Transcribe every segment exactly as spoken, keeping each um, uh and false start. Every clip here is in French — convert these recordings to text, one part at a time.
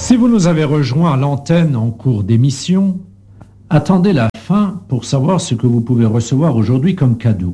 Si vous nous avez rejoint à l'antenne en cours d'émission, attendez la fin pour savoir ce que vous pouvez recevoir aujourd'hui comme cadeau.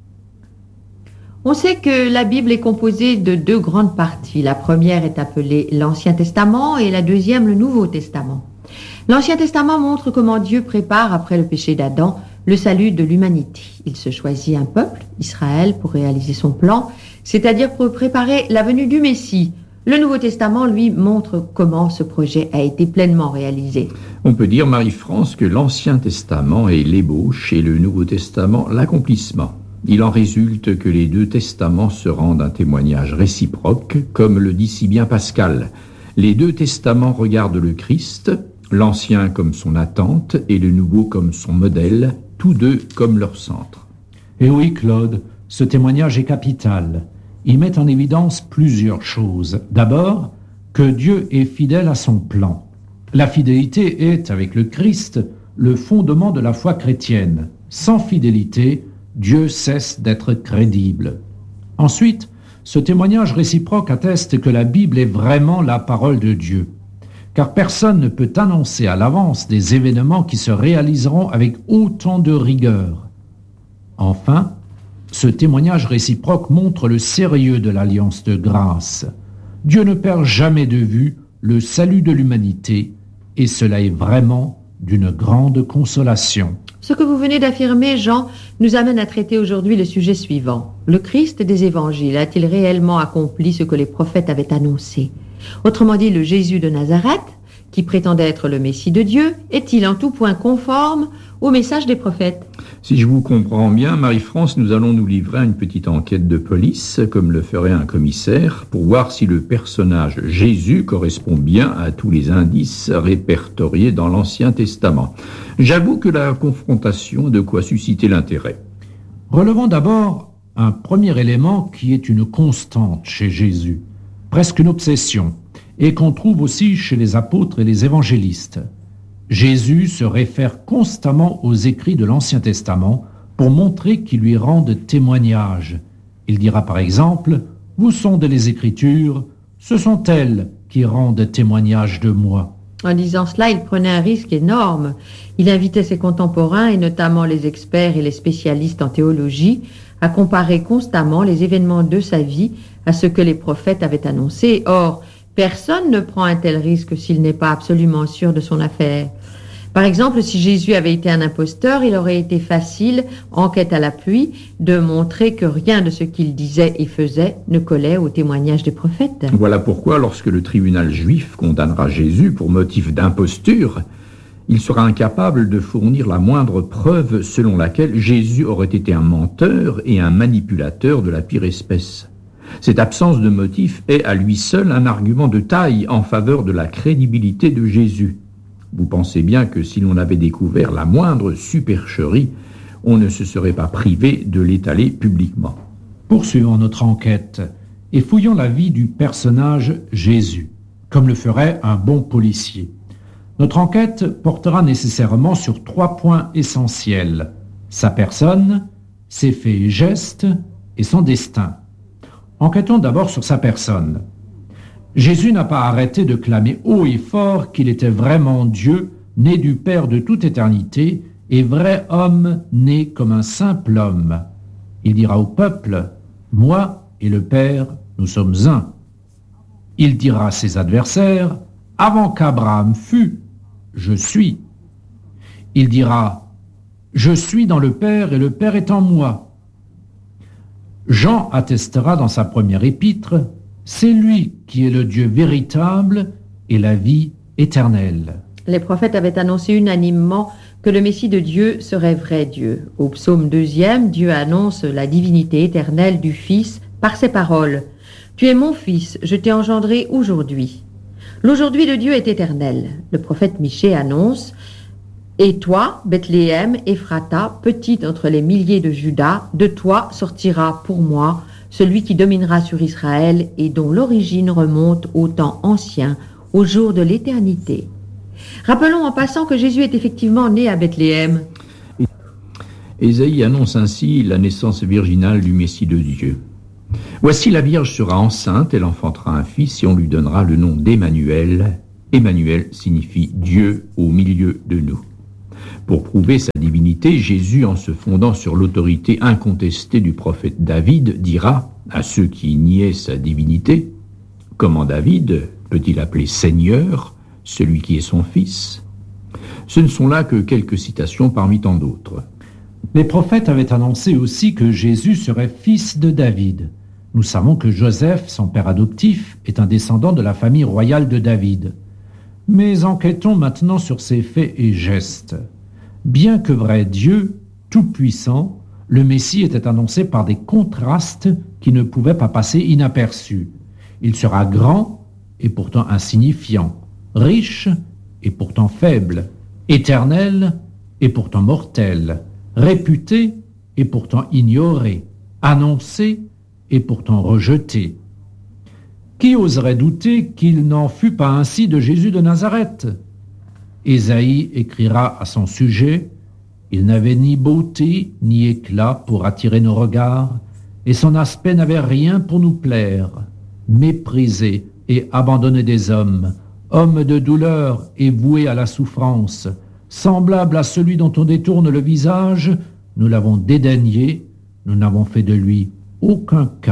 On sait que la Bible est composée de deux grandes parties. La première est appelée l'Ancien Testament et la deuxième le Nouveau Testament. L'Ancien Testament montre comment Dieu prépare, après le péché d'Adam, le salut de l'humanité. Il se choisit un peuple, Israël, pour réaliser son plan, c'est-à-dire pour préparer la venue du Messie. Le Nouveau Testament, lui, montre comment ce projet a été pleinement réalisé. On peut dire, Marie-France, que l'Ancien Testament est l'ébauche et le Nouveau Testament l'accomplissement. Il en résulte que les deux testaments se rendent un témoignage réciproque, comme le dit si bien Pascal. Les deux testaments regardent le Christ, l'Ancien comme son attente et le Nouveau comme son modèle, tous deux comme leur centre. Et oui, Claude, ce témoignage est capital. Il met en évidence plusieurs choses. D'abord, que Dieu est fidèle à son plan. La fidélité est, avec le Christ, le fondement de la foi chrétienne. Sans fidélité, Dieu cesse d'être crédible. Ensuite, ce témoignage réciproque atteste que la Bible est vraiment la parole de Dieu, car personne ne peut annoncer à l'avance des événements qui se réaliseront avec autant de rigueur. Enfin, ce témoignage réciproque montre le sérieux de l'alliance de grâce. Dieu ne perd jamais de vue le salut de l'humanité, et cela est vraiment d'une grande consolation. Ce que vous venez d'affirmer, Jean, nous amène à traiter aujourd'hui le sujet suivant. Le Christ des évangiles a-t-il réellement accompli ce que les prophètes avaient annoncé? Autrement dit, le Jésus de Nazareth, qui prétendait être le Messie de Dieu, est-il en tout point conforme au message des prophètes? Si je vous comprends bien, Marie-France, nous allons nous livrer à une petite enquête de police, comme le ferait un commissaire, pour voir si le personnage Jésus correspond bien à tous les indices répertoriés dans l'Ancien Testament. J'avoue que la confrontation a de quoi susciter l'intérêt. Relevons d'abord un premier élément qui est une constante chez Jésus, presque une obsession, et qu'on trouve aussi chez les apôtres et les évangélistes. Jésus se réfère constamment aux écrits de l'Ancien Testament pour montrer qu'ils lui rendent témoignage. Il dira par exemple « Vous sondez les Écritures, ce sont elles qui rendent témoignage de moi. » En disant cela, il prenait un risque énorme. Il invitait ses contemporains, et notamment les experts et les spécialistes en théologie, à comparer constamment les événements de sa vie à ce que les prophètes avaient annoncé. Or, personne ne prend un tel risque s'il n'est pas absolument sûr de son affaire. Par exemple, si Jésus avait été un imposteur, il aurait été facile, enquête à l'appui, de montrer que rien de ce qu'il disait et faisait ne collait au témoignage des prophètes. Voilà pourquoi, lorsque le tribunal juif condamnera Jésus pour motif d'imposture, il sera incapable de fournir la moindre preuve selon laquelle Jésus aurait été un menteur et un manipulateur de la pire espèce. Cette absence de motif est à lui seul un argument de taille en faveur de la crédibilité de Jésus. Vous pensez bien que si l'on avait découvert la moindre supercherie, on ne se serait pas privé de l'étaler publiquement. Poursuivons notre enquête et fouillons la vie du personnage Jésus, comme le ferait un bon policier. Notre enquête portera nécessairement sur trois points essentiels: sa personne, ses faits et gestes et son destin. Enquêtons d'abord sur sa personne. Jésus n'a pas arrêté de clamer haut et fort qu'il était vraiment Dieu, né du Père de toute éternité, et vrai homme né comme un simple homme. Il dira au peuple, « Moi et le Père, nous sommes un ». Il dira à ses adversaires, « Avant qu'Abraham fût, je suis ». Il dira, « Je suis dans le Père et le Père est en moi ». Jean attestera dans sa première épître, c'est lui qui est le Dieu véritable et la vie éternelle. Les prophètes avaient annoncé unanimement que le Messie de Dieu serait vrai Dieu. Au psaume deuxième, Dieu annonce la divinité éternelle du Fils par ces paroles. Tu es mon Fils, je t'ai engendré aujourd'hui. L'aujourd'hui de Dieu est éternel. Le prophète Michée annonce Et toi, Bethléem, Ephrata, petite entre les milliers de Juda, de toi sortira pour moi celui qui dominera sur Israël et dont l'origine remonte au temps ancien, au jour de l'éternité. Rappelons en passant que Jésus est effectivement né à Bethléem. Ésaïe annonce ainsi la naissance virginale du Messie de Dieu. Voici la Vierge sera enceinte, elle enfantera un fils et on lui donnera le nom d'Emmanuel, Emmanuel signifie Dieu au milieu de nous. Pour prouver sa divinité, Jésus, en se fondant sur l'autorité incontestée du prophète David, dira à ceux qui niaient sa divinité: « Comment David peut-il appeler Seigneur celui qui est son fils ?» Ce ne sont là que quelques citations parmi tant d'autres. Les prophètes avaient annoncé aussi que Jésus serait fils de David. Nous savons que Joseph, son père adoptif, est un descendant de la famille royale de David. Mais enquêtons maintenant sur ses faits et gestes. Bien que vrai Dieu, tout-puissant, le Messie était annoncé par des contrastes qui ne pouvaient pas passer inaperçus. Il sera grand et pourtant insignifiant, riche et pourtant faible, éternel et pourtant mortel, réputé et pourtant ignoré, annoncé et pourtant rejeté. Qui oserait douter qu'il n'en fût pas ainsi de Jésus de Nazareth? Ésaïe écrira à son sujet: « Il n'avait ni beauté ni éclat pour attirer nos regards, et son aspect n'avait rien pour nous plaire. Méprisé et abandonné des hommes, homme de douleur et voué à la souffrance, semblable à celui dont on détourne le visage, nous l'avons dédaigné, nous n'avons fait de lui aucun cas. »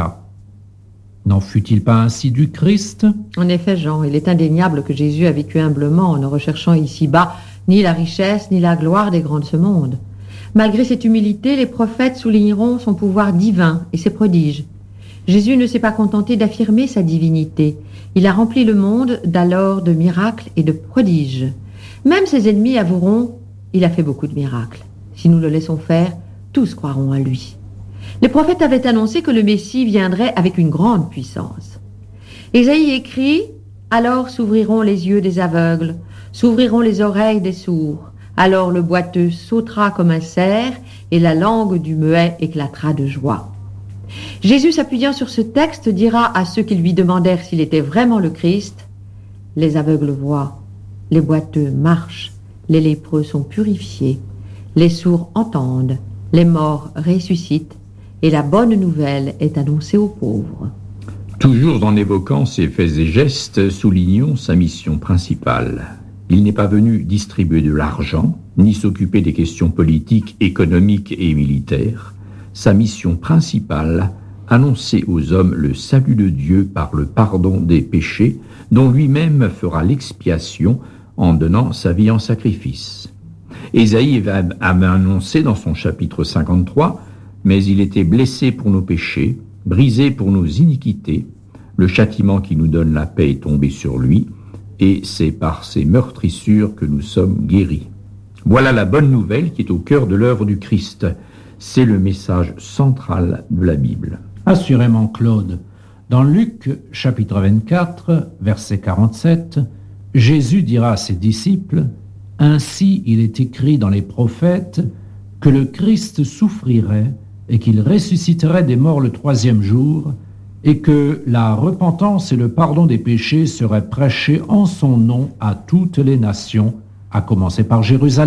N'en fut-il pas ainsi du Christ? En effet, Jean, il est indéniable que Jésus a vécu humblement en ne recherchant ici-bas ni la richesse ni la gloire des grands de ce monde. Malgré cette humilité, les prophètes souligneront son pouvoir divin et ses prodiges. Jésus ne s'est pas contenté d'affirmer sa divinité. Il a rempli le monde d'alors de miracles et de prodiges. Même ses ennemis avoueront: il a fait beaucoup de miracles. Si nous le laissons faire, tous croiront à lui. Les prophètes avaient annoncé que le Messie viendrait avec une grande puissance. Ésaïe écrit: « Alors s'ouvriront les yeux des aveugles, s'ouvriront les oreilles des sourds. Alors le boiteux sautera comme un cerf, et la langue du muet éclatera de joie. » Jésus, s'appuyant sur ce texte, dira à ceux qui lui demandèrent s'il était vraiment le Christ: « Les aveugles voient, les boiteux marchent, les lépreux sont purifiés, les sourds entendent, les morts ressuscitent, et la bonne nouvelle est annoncée aux pauvres. » Toujours en évoquant ses faits et gestes, soulignons sa mission principale. Il n'est pas venu distribuer de l'argent, ni s'occuper des questions politiques, économiques et militaires. Sa mission principale, annoncer aux hommes le salut de Dieu par le pardon des péchés, dont lui-même fera l'expiation en donnant sa vie en sacrifice. Ésaïe avait annoncé dans son chapitre cinquante-trois: « Mais il était blessé pour nos péchés, brisé pour nos iniquités. Le châtiment qui nous donne la paix est tombé sur lui, et c'est par ses meurtrissures que nous sommes guéris. » Voilà la bonne nouvelle qui est au cœur de l'œuvre du Christ. C'est le message central de la Bible. Assurément, Claude. Dans Luc, chapitre vingt-quatre, verset quarante-sept, Jésus dira à ses disciples: « Ainsi il est écrit dans les prophètes que le Christ souffrirait et qu'il ressusciterait des morts le troisième jour, et que la repentance et le pardon des péchés seraient prêchés en son nom à toutes les nations, à commencer par Jérusalem. »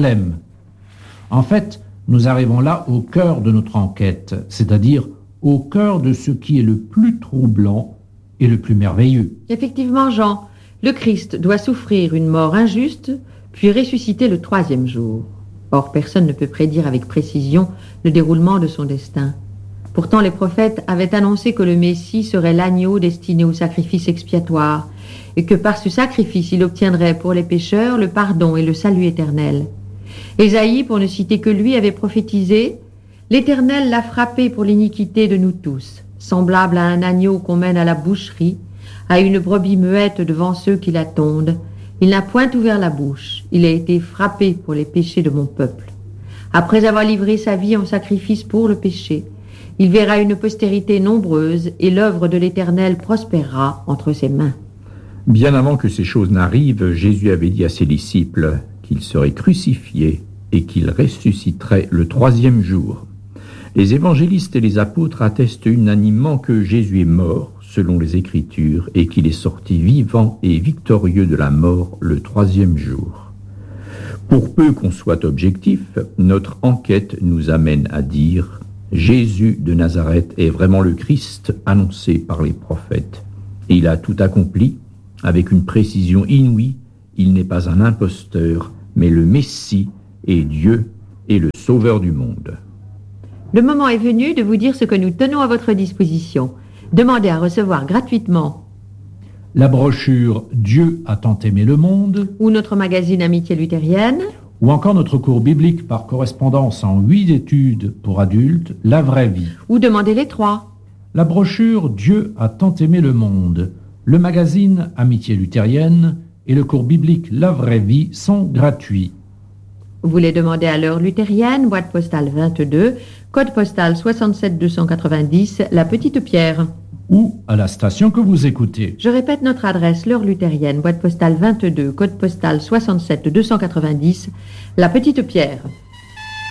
En fait, nous arrivons là au cœur de notre enquête, c'est-à-dire au cœur de ce qui est le plus troublant et le plus merveilleux. Effectivement, Jean, le Christ doit souffrir une mort injuste, puis ressusciter le troisième jour. Or, personne ne peut prédire avec précision le déroulement de son destin. Pourtant, les prophètes avaient annoncé que le Messie serait l'agneau destiné au sacrifice expiatoire, et que par ce sacrifice, il obtiendrait pour les pécheurs le pardon et le salut éternel. Ésaïe, pour ne citer que lui, avait prophétisé: « L'Éternel l'a frappé pour l'iniquité de nous tous, semblable à un agneau qu'on mène à la boucherie, à une brebis muette devant ceux qui la tondent. Il n'a point ouvert la bouche, il a été frappé pour les péchés de mon peuple. Après avoir livré sa vie en sacrifice pour le péché, il verra une postérité nombreuse et l'œuvre de l'Éternel prospérera entre ses mains. » Bien avant que ces choses n'arrivent, Jésus avait dit à ses disciples qu'il serait crucifié et qu'il ressusciterait le troisième jour. Les évangélistes et les apôtres attestent unanimement que Jésus est mort, selon les Écritures, et qu'il est sorti vivant et victorieux de la mort le troisième jour. Pour peu qu'on soit objectif, notre enquête nous amène à dire: Jésus de Nazareth est vraiment le Christ annoncé par les prophètes. Et il a tout accompli avec une précision inouïe Il n'est pas un imposteur, mais le Messie et Dieu et le Sauveur du monde. Le moment est venu de vous dire ce que nous tenons à votre disposition. Demandez à recevoir gratuitement la brochure « Dieu a tant aimé le monde » ou notre magazine Amitié luthérienne, ou encore notre cours biblique par correspondance en huit études pour adultes, La vraie vie. ou demandez les trois. La brochure « Dieu a tant aimé le monde », le magazine Amitié luthérienne et le cours biblique La vraie vie sont gratuits. Vous les demandez à l'heure luthérienne, boîte postale vingt-deux, code postal soixante-sept deux cent quatre-vingt-dix, La Petite Pierre. Ou à la station que vous écoutez. Je répète notre adresse, l'heure luthérienne, boîte postale vingt-deux, code postal soixante-sept deux cent quatre-vingt-dix, La Petite Pierre.